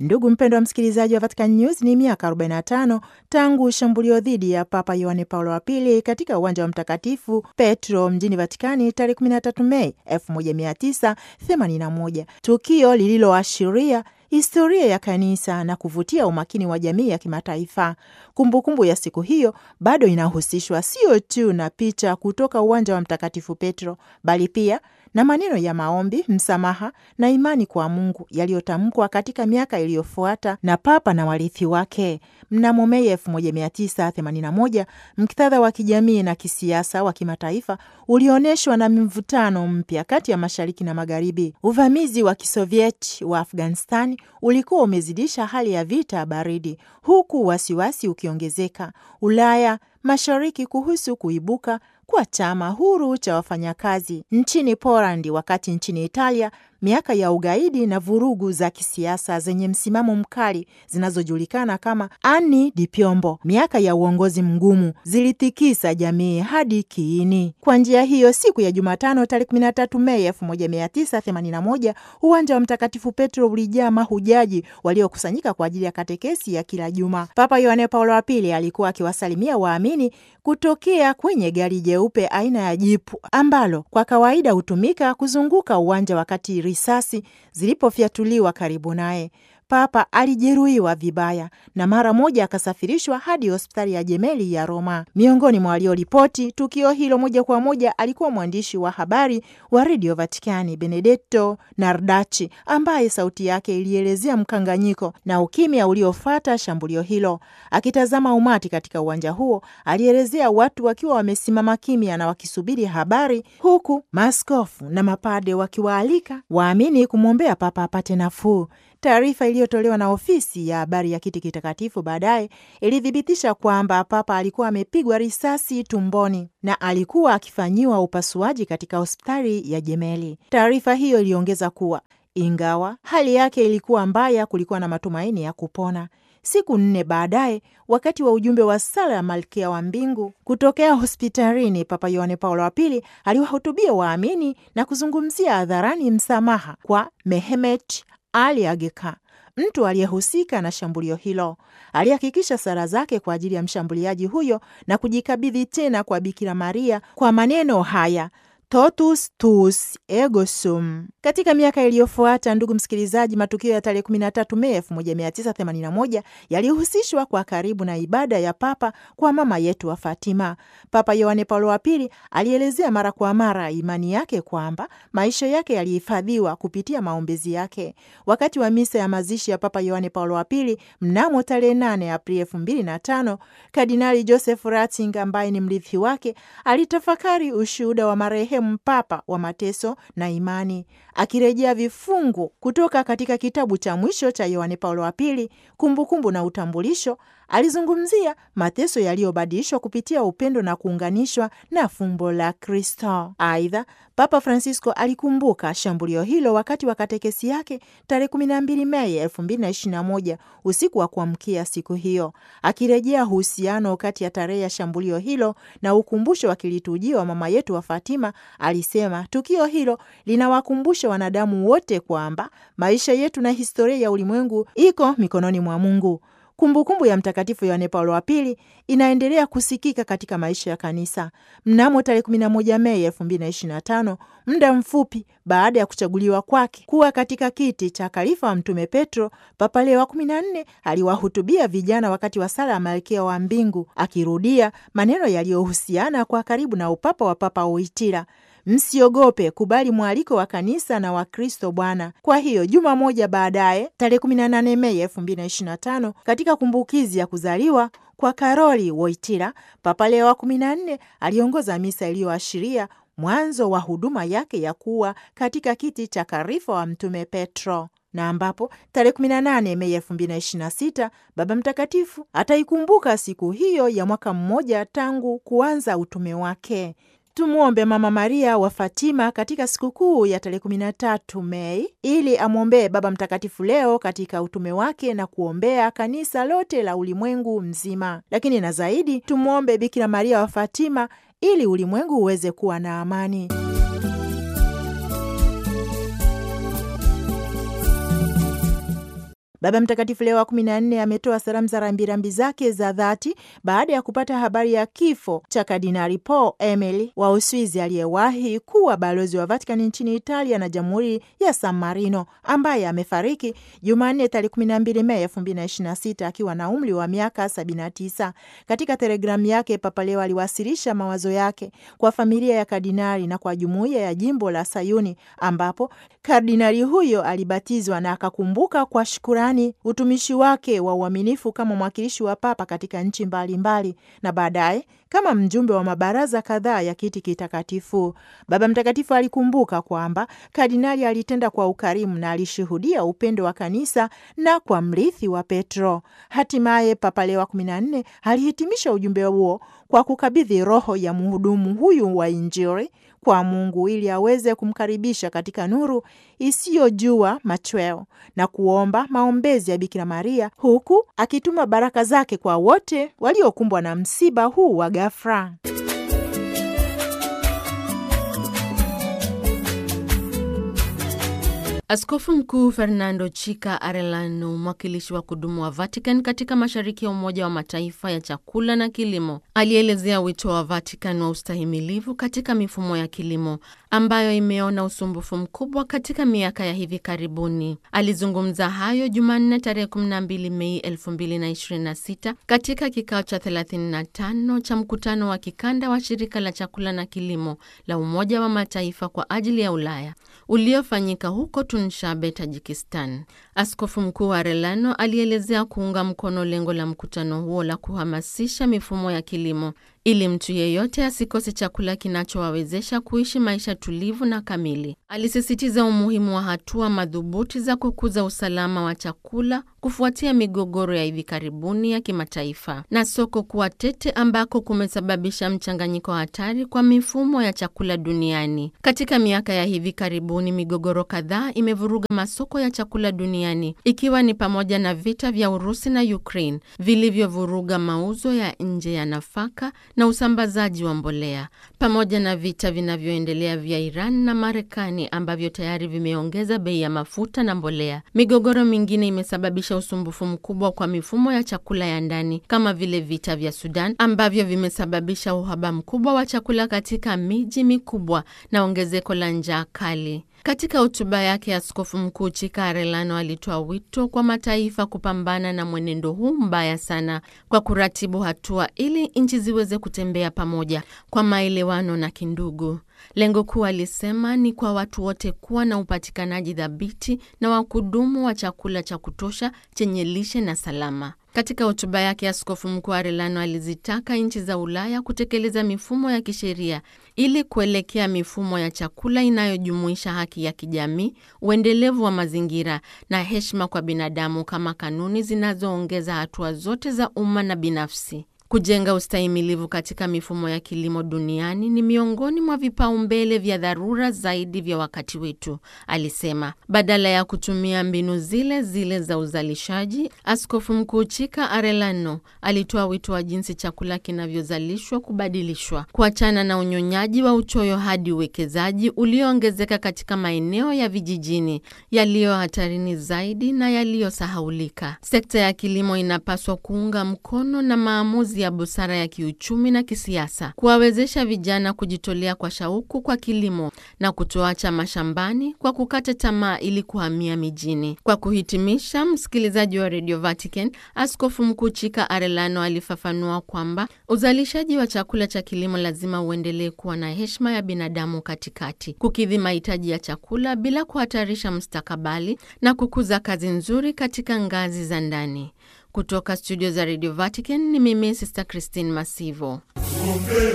Ndugu mpendwa msikilizaji wa Vatican News, ni miaka 45 tangu shambulio dhidi ya Papa Yohane Paulo wa Pili katika uwanja wa Mtakatifu Petro mjini Vatikani tarehe 13 Mei 1981, tukio lililoashiria historia ya kanisa na kuvutia umakini wa jamii ya kimataifa. Kumbukumbu ya siku hiyo bado inahusishwa sio tu na picha kutoka uwanja wa Mtakatifu Petro, bali pia na maneno ya maombi, msamaha na imani kwa Mungu yaliyotamkwa katika miaka iliyofuata na Papa na warithi wake. Mnamo Mei 1981, muktadha wa kijamii na kisiasa wa kimataifa ulioneshwa na mvutano mpya kati ya Mashariki na Magharibi. Uvamizi wa Kisovieti wa Afghanistan ulikuwa umezidisha hali ya vita baridi, huku wasiwasi ukiongezeka Ulaya Mashariki kuhusu kuibuka kwa chama huru cha wafanyakazi nchini Poland, wakati nchini Italia miaka ya ugaidi na vurugu za kisiasa zenye msimamo mkali zinazojulikana kama Anni di Piombo, miaka ya uongozi mgumu, zilitikisa jamii hadi kiini. Kwa njia hiyo, siku ya Jumatano tarehe 13 Mei 1981, uwanja wa Mtakatifu Petro ulijaa mahujaji waliokusanyika kwa ajili ya katekesi ya kila juma. Papa Yohane Paulo wa Pili alikuwa akiwasalimia waamini kutokea kwenye gari jeupe aina ya jipu ambalo kwa kawaida hutumika kuzunguka uwanja wakati risasi zilipofyatuliwa karibu naye. Papa alijeruhiwa vibaya na mara moja akasafirishwa hadi hospitali ya Gemelli ya Roma. Miongoni mwa walioripoti tukio hilo moja kwa moja alikuwa mwandishi wa habari wa Radio Vaticani Benedetto Nardachi, ambaye sauti yake ilielezea mkanganyiko na ukimya uliofuata shambulio hilo. Akitazama umati katika uwanja huo, alielezea watu wakiwa wamesimama kimya na wakisubiri habari, huku maaskofu na mapade wakiwaalika waamini kumwombea Papa apate nafuu. Taarifa iliyotolewa na ofisi ya habari ya Kiti Kitakatifu baadaye ilithibitisha kwamba Papa alikuwa amepigwa risasi tumboni na alikuwa akifanyiwa upasuaji katika hospitali ya Gemelli. Taarifa hiyo iliongeza kuwa ingawa hali yake ilikuwa mbaya, kulikuwa na matumaini ya kupona. Siku 4 baadaye, wakati wa ujumbe wa sala ya Malkia wa Mbingu kutokea hospitalini, Papa Yohane Paulo wa Pili aliwahutubia waamini na kuzungumzia hadharani msamaha kwa Mehmet Ali Agca, mtu aliyehusika na shambulio hilo. Alihakikisha sala zake kwa ajili ya mshambuliaji huyo na kujikabidhi tena kwa Bikira Maria kwa maneno haya: Totus tuus ego sum. Katika miaka iliyofuata, ndugu msikilizaji, matukio ya tarehe 13 Mei 1981 yalihusishwa kwa karibu na ibada ya Papa kwa mama yetu wa Fatima. Papa Yohane Paulo wa Pili alielezea mara kwa mara imani yake kwamba maisha yake yalihifadhiwa kupitia maombezi yake. Wakati wa misa ya mazishi ya Papa Yohane Paulo wa Pili mnamo tarehe 8 Aprili 2005, Kardinali Joseph Ratzinger ambaye ni mrithi wake alitafakari ushuhuda wa marehemu Papa wa mateso na imani, akirejea vifungu kutoka katika kitabu cha mwisho cha Yohane Paulo wa Pili, Kumbukumbu na Utambulisho. Alizungumzia mateso yaliyobadilishwa kupitia upendo na kuunganishwa na fumbo la Kristo. Aidha, Papa Francisco alikumbuka shambulio hilo wakati wa katekesi yake tarehe 12 Mei 2021, usiku wa kuamkia siku hiyo, akirejea uhusiano kati ya tarehe ya shambulio hilo na ukumbusho wa kiliturujia wa mama yetu wa Fatima. Alisema tukio hilo linawakumbusha wanadamu wote kwamba maisha yetu na historia ya ulimwengu iko mikononi mwa Mungu. Kumbukumbu ya Mtakatifu Yohane Paulo wa Pili inaendelea kusikika katika maisha ya kanisa. Mnamo tarehe 11 Mei 2025, muda mfupi baada ya kuchaguliwa kwake kuwa katika kiti cha khalifa wa Mtume Petro, Papa Leo wa 14 aliwahutubia vijana wakati wa sala ya Malkia wa Mbingu, akirudia maneno yaliyohusiana kwa karibu na upapa wa Papa Wojtyla: msiogope, kubali mwaliko wa kanisa na wa Kristo Bwana. Kwa hiyo juma moja baadaye, tarehe 18 Mei 2025, katika kumbukizi ya kuzaliwa kwa Karoli Wojtyla, Papa Leo wa 14 aliongoza misa iliyoashiria mwanzo wa huduma yake ya kuwa katika kiti cha khalifa wa Mtume Petro, na ambapo tarehe 18 Mei 2026 Baba Mtakatifu ataikumbuka siku hiyo ya mwaka mmoja tangu kuanza utume wake. Tumwombe Mama Maria wa Fatima katika sikukuu ya tarehe 13 Mei ili amwombee Baba Mtakatifu Leo katika utume wake na kuombea kanisa lote la ulimwengu mzima. Lakini na zaidi, tumwombe Bikira Maria wa Fatima ili ulimwengu uweze kuwa na amani. Baba Mtakatifu Leo wa 14 ametoa salamu za rambirambi zake za dhati baada ya kupata habari ya kifo cha Kardinali Paul Emili wa Uswizi aliyewahi kuwa balozi wa Vatikani nchini Italia na Jamhuri ya San Marino, ambaye amefariki Jumanne tarehe 12 Mei 2026 akiwa na umri wa miaka 79. Katika telegramu yake, Papa Leo aliwasilisha mawazo yake kwa familia ya kardinali na kwa jumuiya ya jimbo la Sayuni, ambapo kardinali huyo alibatizwa na akakumbuka kwa shukrani utumishi wake wa uaminifu kama mwakilishi wa Papa katika nchi mbalimbali na baadaye kama mjumbe wa mabaraza kadhaa ya kiti kitakatifu. Baba Mtakatifu alikumbuka kwamba kardinali alitenda kwa ukarimu na alishuhudia upendo wa kanisa na kwa mrithi wa Petro. Hatimaye Papa Leo wa 14 alihitimisha ujumbe huo kwa kukabidhi roho ya mhudumu huyu wa Injili kwa Mungu ili aweze kumkaribisha katika nuru isiyojua machweo na kuomba maombezi ya Bikira Maria, huku akituma baraka zake kwa wote waliokumbwa na msiba huu wa ghafla. Askofu Mkuu Fernando Chica Arellano, mwakilishi wa kudumu wa Vatican katika mashariki ya Umoja wa Mataifa ya chakula na kilimo, alielezea wito wa Vatican wa ustahimilivu katika mifumo ya kilimo ambayo imeona usumbufu mkubwa katika miaka ya hivi karibuni. Alizungumza hayo Jumanne tarehe 12 Mei 2026 katika kikao cha 35 cha mkutano wa kikanda wa shirika la chakula na kilimo la Umoja wa Mataifa kwa ajili ya Ulaya uliofanyika huko Tunshabe, Tajikistan. Askofu Mkuu Arellano alielezea kuunga mkono lengo la mkutano huo la kuhamasisha mifumo ya kilimo ili mtu yeyote asikose chakula kinachowawezesha kuishi maisha tulivu na kamili. Alisisitiza umuhimu wa hatua madhubuti za kukuza usalama wa chakula kufuatia migogoro ya hivi karibuni ya kimataifa na soko kuwa tete ambako kumesababisha mchanganyiko hatari kwa mifumo ya chakula duniani. Katika miaka ya hivi karibuni, migogoro kadhaa imevuruga masoko ya chakula duniani, ikiwa ni pamoja na vita vya Urusi na Ukraine vilivyovuruga mauzo ya nje ya nafaka na usambazaji wa mbolea, pamoja na vita vinavyoendelea vya Iran na Marekani ambavyo tayari vimeongeza bei ya mafuta na mbolea. Migogoro mingine imesababisha usumbufu mkubwa kwa mifumo ya chakula ya ndani kama vile vita vya Sudan ambavyo vimesababisha uhaba mkubwa wa chakula katika miji mikubwa na ongezeko la njaa kali. Katika hotuba yake, Askofu Mkuu Chica Arellano alitoa wito kwa mataifa kupambana na mwenendo huu mbaya sana kwa kuratibu hatua ili nchi ziweze kutembea pamoja kwa maelewano na kindugu. Lengo kuu, alisema, ni kwa watu wote kuwa na upatikanaji thabiti na wa kudumu wa chakula cha kutosha chenye lishe na salama. Katika hotuba yake, Askofu Mkuu Arellano alizitaka nchi za Ulaya kutekeleza mifumo ya kisheria ili kuelekea mifumo ya chakula inayojumuisha haki ya kijamii, uendelevu wa mazingira na heshima kwa binadamu kama kanuni zinazoongeza hatua zote za umma na binafsi. Kujenga ustahimilivu katika mifumo ya kilimo duniani ni miongoni mwa vipaumbele vya dharura zaidi vya wakati wetu, alisema. Badala ya kutumia mbinu zile zile za uzalishaji, Askofu Mkuu Chica Arellano alitoa wito wa jinsi chakula kinavyozalishwa kubadilishwa, kuachana na unyonyaji wa uchoyo hadi uwekezaji ulioongezeka katika maeneo ya vijijini yaliyo hatarini zaidi na yaliyosahaulika. Sekta ya kilimo inapaswa kuunga mkono na maamuzi ya busara ya kiuchumi na kisiasa, kuwawezesha vijana kujitolea kwa shauku kwa kilimo na kutoacha mashambani kwa kukata tamaa ili kuhamia mijini. Kwa kuhitimisha, msikilizaji wa Radio Vatican, Askofu Mkuu Chica Arellano alifafanua kwamba uzalishaji wa chakula cha kilimo lazima uendelee kuwa na heshima ya binadamu katikati, kukidhi mahitaji ya chakula bila kuhatarisha mustakabali na kukuza kazi nzuri katika ngazi za ndani. Kutoka studio za Radio Vatican ni mimi Sister Christine Masivo.